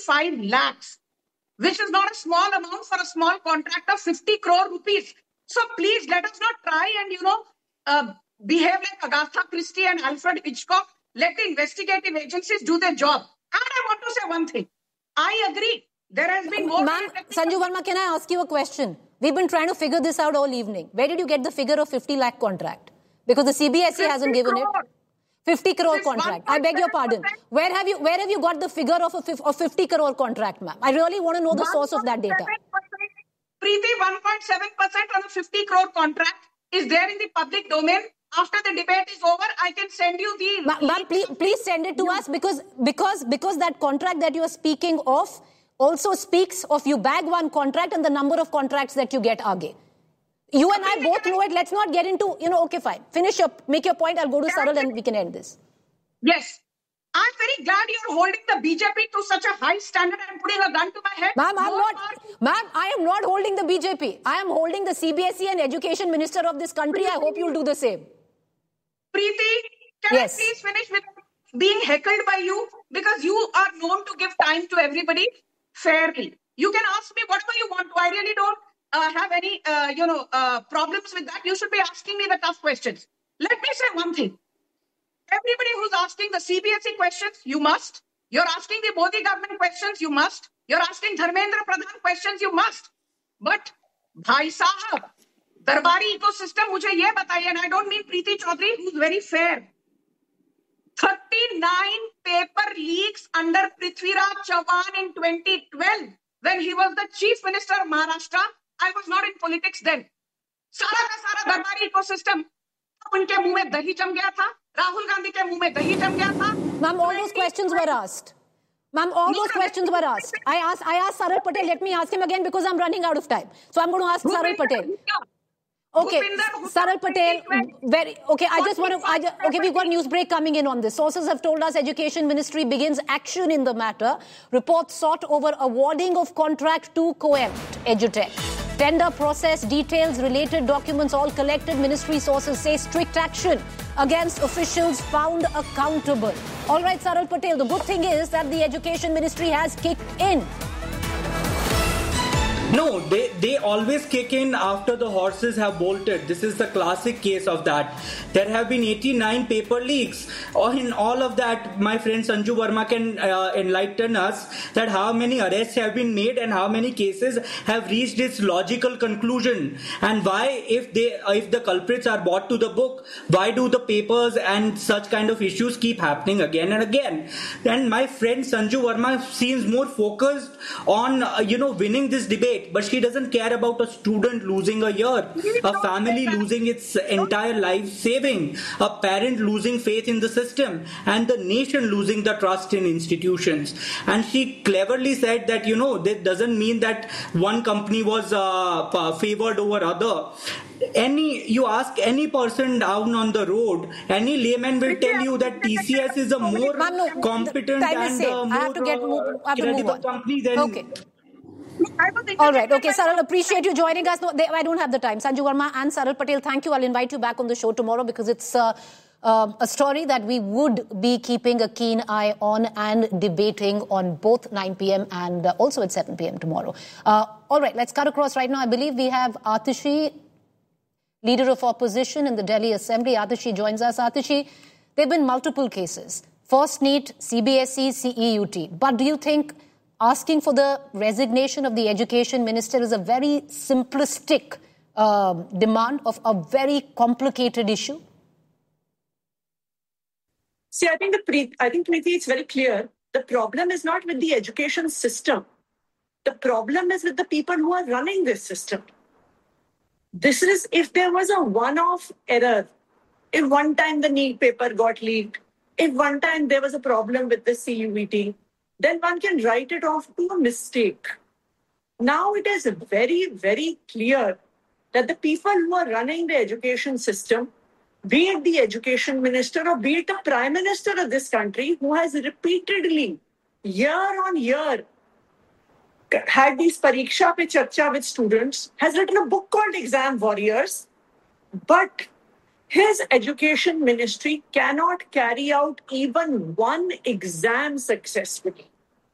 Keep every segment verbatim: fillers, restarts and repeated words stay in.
fifty-five lakhs, which is not a small amount for a small contract of fifty crore rupees. So please let us not try and, you know, uh, behave like Agatha Christie and Alfred Hitchcock. Let the investigative agencies do their job. And I want to say one thing. I agree. There has been more... Ma'am, Sanju Verma, can I ask you a question? We've been trying to figure this out all evening. Where did you get the figure of fifty lakh contract? Because the C B S E hasn't given crore. it. fifty crore this contract. I beg your pardon. Where have you where have you got the figure of a of fifty crore contract, ma'am? I really want to know the source of that data. Preeti, one point seven percent on a fifty crore contract is there in the public domain. After the debate is over, I can send you the... Ma'am, ma please, please send it to us because, because, because that contract that you are speaking of also speaks of you bag one contract and the number of contracts that you get again. You and I both know it. Let's not get into, you know, okay, fine. Finish your, make your point. I'll go to Saral and we can end this. Yes. I'm very glad you're holding the B J P to such a high standard and putting a gun to my head. Ma'am, I'm not, ma'am, I am not holding the B J P. I am holding the C B S E and Education Minister of this country. I hope you'll do the same. Preeti, can yes. I please finish with being heckled by you? Because you are known to give time to everybody fairly. You can ask me whatever you want to. I really don't uh, have any, uh, you know, uh, problems with that. You should be asking me the tough questions. Let me say one thing. Everybody who's asking the C B S E questions, you must. You're asking the Modi government questions, you must. You're asking Dharmendra Pradhan questions, you must. But, Bhai Sahab, Darbari ecosystem, mujhe ye bataiye, and I don't mean Preeti Chaudhary, who's very fair. thirty-nine paper leaks under Prithviraj Chauhan in twenty twelve, when he was the Chief Minister of Maharashtra. I was not in politics then. Sara ka sara Darbari ecosystem, unke muh mein dahi jam gaya tha. Rahul Gandhi ke muh mein dahi jam gaya tha. Ma'am, all those questions were asked. Ma'am, all those questions were asked. I asked, I asked Saral Patel. Let me ask him again because I'm running out of time. So I'm going to ask Saral Patel. Okay, Saral Patel, very, okay, I just want to, I just, okay, we've got news break coming in on this. Sources have told us Education Ministry begins action in the matter. Reports sought over awarding of contract to Coempt Edutech. Tender process details, related documents all collected. Ministry sources say strict action against officials found accountable. All right, Saral Patel, the good thing is that the Education Ministry has kicked in. No, they, they always kick in after the horses have bolted. This is the classic case of that. There have been eighty-nine paper leaks. In all of that, my friend Sanju Verma can uh, enlighten us that how many arrests have been made and how many cases have reached its logical conclusion. And why, if they, if the culprits are brought to the book, why do the papers and such kind of issues keep happening again and again? And my friend Sanju Verma seems more focused on, uh, you know, winning this debate. But she doesn't care about a student losing a year, a family losing its entire life saving, a parent losing faith in the system, and the nation losing the trust in institutions. And she cleverly said that, you know, that doesn't mean that one company was uh, favored over other. Any, you ask any person down on the road, any layman will tell you that T C S is a more competent and uh, more uh, credible company than... Okay. All right. Okay, Saral, appreciate you joining us. No, they, I don't have the time. Sanju Verma and Saral Patel, thank you. I'll invite you back on the show tomorrow because it's uh, uh, a story that we would be keeping a keen eye on and debating on both nine p m and uh, also at seven p m tomorrow. Uh, all right, let's cut across right now. I believe we have Atishi, Leader of Opposition in the Delhi Assembly. Atishi joins us. Atishi, there have been multiple cases. First NEET, C B S E, C E U T. But do you think asking for the resignation of the Education Minister is a very simplistic uh, demand of a very complicated issue? See, I think, the pre I think, Preeti, it's very clear. The problem is not with the education system. The problem is with the people who are running this system. This is, if there was a one-off error, if one time the NEET paper got leaked, if one time there was a problem with the C U E T, then one can write it off to a mistake. Now it is very, very clear that the people who are running the education system, be it the education minister or be it the prime minister of this country, who has repeatedly, year on year, had these pariksha pe charcha with students, has written a book called Exam Warriors, but his education ministry cannot carry out even one exam successfully.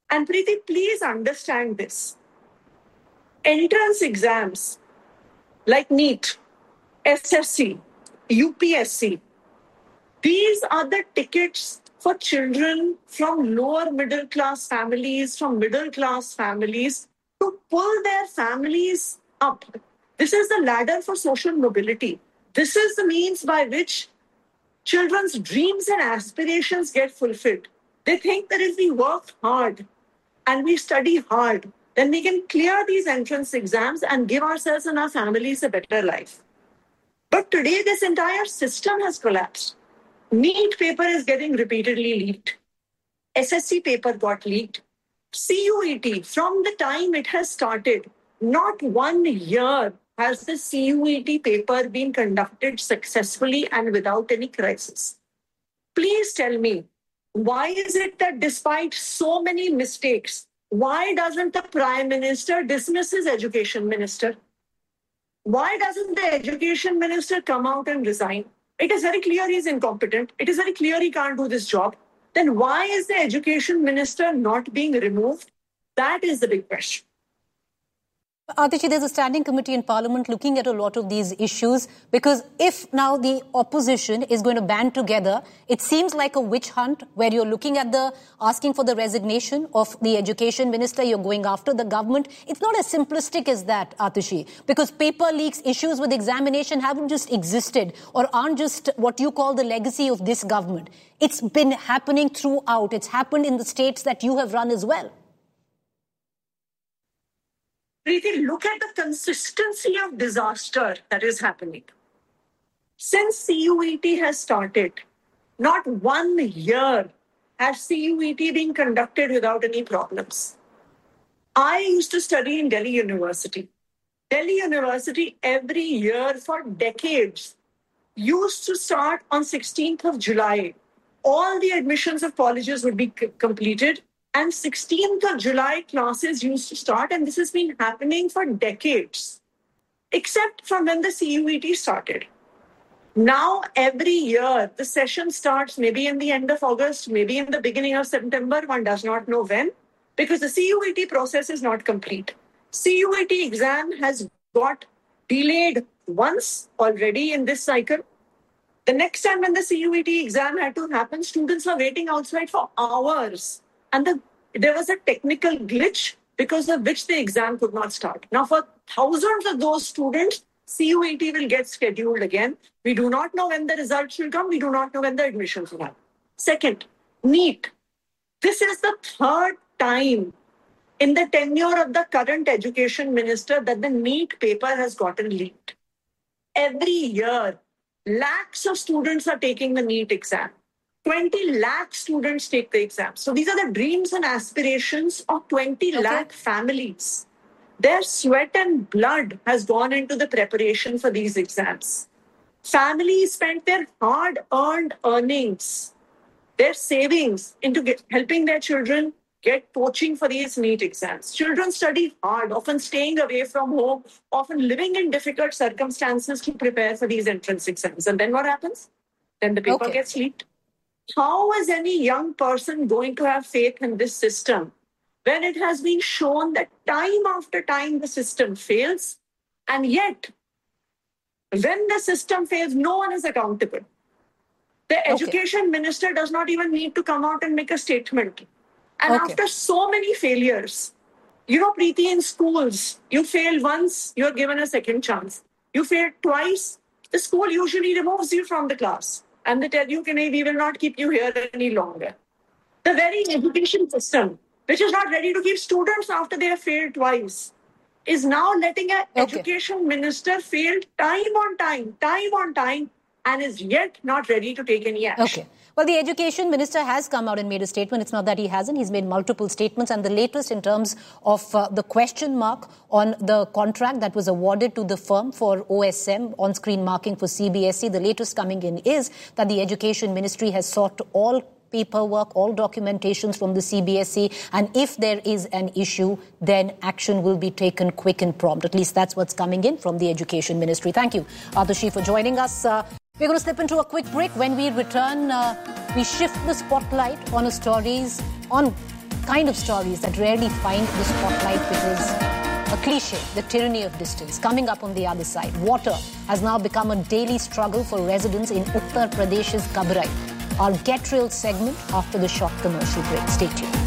And Preeti, please understand this. Entrance exams like NEET, S S C, U P S C, these are the tickets for children from lower middle class families, from middle class families, to pull their families up. This is the ladder for social mobility. This is the means by which children's dreams and aspirations get fulfilled. They think that if we work hard and we study hard, then we can clear these entrance exams and give ourselves and our families a better life. But today, this entire system has collapsed. NEET paper is getting repeatedly leaked. S S C paper got leaked. C U E T, from the time it has started, not one year has the C U E T paper been conducted successfully and without any crisis. Please tell me, why is it that despite so many mistakes, why doesn't the Prime Minister dismiss his Education Minister? Why doesn't the Education Minister come out and resign? It is very clear he's incompetent. It is very clear he can't do this job. Then why is the Education Minister not being removed? That is the big question. Atishi, there's a standing committee in Parliament looking at a lot of these issues, because if now the opposition is going to band together, it seems like a witch hunt where you're looking at the asking for the resignation of the Education Minister, you're going after the government. It's not as simplistic as that, Atishi, because paper leaks, issues with examination haven't just existed or aren't just what you call the legacy of this government. It's been happening throughout. It's happened in the states that you have run as well. Preeti, look at the consistency of disaster that is happening. Since C U E T has started, not one year has C U E T been conducted without any problems. I used to study in Delhi University. Delhi University every year for decades used to start on sixteenth of July. All the admissions of colleges would be c- completed. And sixteenth of July classes used to start, and this has been happening for decades, except from when the C U E T started. Now, every year, the session starts maybe in the end of August, maybe in the beginning of September, one does not know when, because the C U E T process is not complete. C U E T exam has got delayed once already in this cycle. The next time when the C U E T exam had to happen, students were waiting outside for hours. And the, there was a technical glitch because of which the exam could not start. Now, for thousands of those students, C U E T will get scheduled again. We do not know when the results will come. We do not know when the admissions will happen. Second, NEET. This is the third time in the tenure of the current Education Minister that the NEET paper has gotten leaked. Every year, lakhs of students are taking the NEET exam. twenty lakh students take the exam. So these are the dreams and aspirations of twenty okay. lakh families. Their sweat and blood has gone into the preparation for these exams. Families spent their hard-earned earnings, their savings into get, helping their children get coaching for these NEET exams. Children study hard, often staying away from home, often living in difficult circumstances to prepare for these entrance exams. And then what happens? Then the paper okay. gets leaked. How is any young person going to have faith in this system when it has been shown that time after time the system fails, and yet when the system fails, no one is accountable? The okay. Education Minister does not even need to come out and make a statement. And okay. after so many failures, you know, Preeti, in schools, you fail once, you're given a second chance. You fail twice, the school usually removes you from the class. And they tell you, okay, we will not keep you here any longer. The very education system, which is not ready to keep students after they have failed twice, is now letting an okay. education minister fail time on time, time on time, and is yet not ready to take any action. Okay. Well, the education minister has come out and made a statement. It's not that he hasn't. He's made multiple statements. And the latest in terms of uh, the question mark on the contract that was awarded to the firm for O S M, on-screen marking for C B S E, the latest coming in is that the education ministry has sought all paperwork, all documentations from the C B S E. And if there is an issue, then action will be taken quick and prompt. At least that's what's coming in from the education ministry. Thank you, Atishi, for joining us. Uh, We're going to slip into a quick break. When we return, uh, we shift the spotlight on stories on kind of stories that rarely find the spotlight because a cliche, the tyranny of distance. Coming up on the other side, water has now become a daily struggle for residents in Uttar Pradesh's Kabrai. Our Get Real segment after the short commercial break. Stay tuned.